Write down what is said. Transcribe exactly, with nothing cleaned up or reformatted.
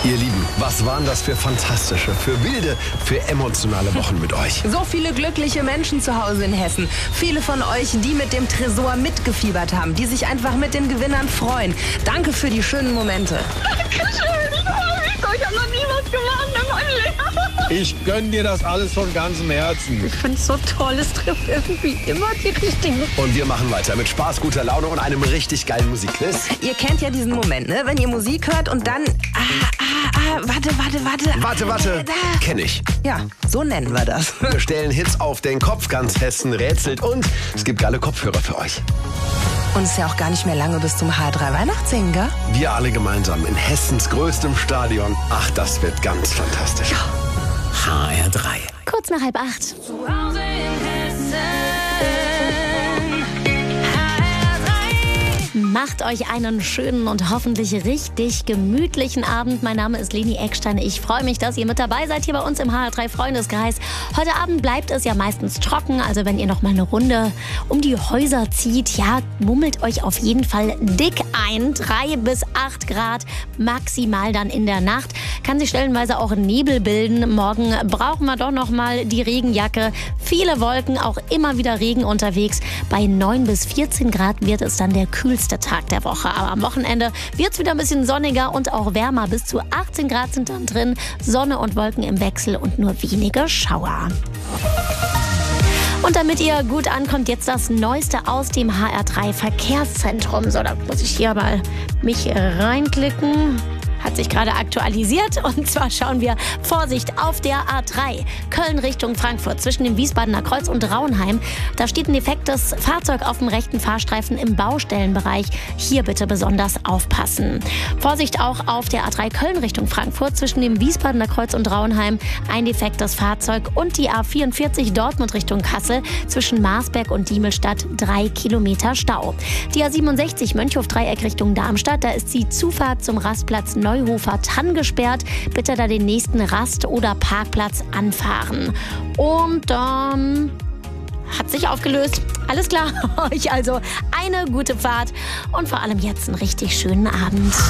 Ihr Lieben, was waren das für fantastische, für wilde, für emotionale Wochen mit euch? So viele glückliche Menschen zu Hause in Hessen. Viele von euch, die mit dem Tresor mitgefiebert haben, die sich einfach mit den Gewinnern freuen. Danke für die schönen Momente. Dankeschön. Ich habe noch nie was gemacht in meinem Leben. Ich gönne dir das alles von ganzem Herzen. Ich finde es so toll, es trifft irgendwie immer die Richtigen. Und wir machen weiter mit Spaß, guter Laune und einem richtig geilen Musikquiz. Ihr kennt ja diesen Moment, ne? Wenn ihr Musik hört und dann... Ah, ah, ah, warte, warte, warte. Warte, warte, kenn ich. Ja, so nennen wir das. Wir stellen Hits auf den Kopf, ganz Hessen rätselt und es gibt geile Kopfhörer für euch. Und es ist ja auch gar nicht mehr lange bis zum H drei Weihnachtssingen, gell? Wir alle gemeinsam in Hessens größtem Stadion. Ach, das wird ganz fantastisch. Ja. H R drei. Kurz nach halb acht. Zu Hause in Hessen. H R drei. Macht euch einen schönen und hoffentlich richtig gemütlichen Abend. Mein Name ist Leni Eckstein. Ich freue mich, dass ihr mit dabei seid hier bei uns im H R drei Freundeskreis. Heute Abend bleibt es ja meistens trocken. Also wenn ihr noch mal eine Runde um die Häuser zieht, ja, mummelt euch auf jeden Fall dick ein. Drei bis acht Grad maximal dann in der Nacht. Kann sich stellenweise auch Nebel bilden. Morgen brauchen wir doch noch mal die Regenjacke. Viele Wolken, auch immer wieder Regen unterwegs. Bei neun bis vierzehn Grad wird es dann der kühlste Tag der Woche. Aber am Wochenende wird es wieder ein bisschen sonniger und auch wärmer. Bis zu achtzehn Grad sind dann drin. Sonne und Wolken im Wechsel und nur wenige Schauer. Und damit ihr gut ankommt, jetzt das Neueste aus dem H R drei Verkehrszentrum. So, da muss ich hier mal mich reinklicken. Hat sich gerade aktualisiert und zwar schauen wir, Vorsicht, auf der A drei, Köln Richtung Frankfurt, zwischen dem Wiesbadener Kreuz und Raunheim. Da steht ein defektes Fahrzeug auf dem rechten Fahrstreifen im Baustellenbereich. Hier bitte besonders aufpassen. Vorsicht auch auf der A drei Köln Richtung Frankfurt, zwischen dem Wiesbadener Kreuz und Raunheim, ein defektes Fahrzeug und die A vierundvierzig Dortmund Richtung Kassel, zwischen Marsberg und Diemelstadt, drei Kilometer Stau. Die A siebenundsechzig Mönchhof-Dreieck Richtung Darmstadt, da ist die Zufahrt zum Rastplatz Neuhofer-Tann gesperrt. Bitte da den nächsten Rast- oder Parkplatz anfahren. Und dann hat sich aufgelöst. Alles klar, euch also eine gute Fahrt und vor allem jetzt einen richtig schönen Abend.